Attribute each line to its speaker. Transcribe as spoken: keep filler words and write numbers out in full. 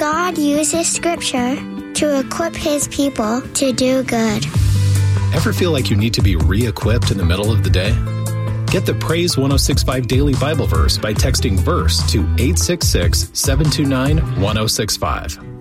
Speaker 1: God uses Scripture to equip His people to do good.
Speaker 2: Ever feel like you need to be re-equipped in the middle of the day? Get the Praise one oh six point five Daily Bible Verse by texting VERSE to eight six six, seven two nine, one oh six five.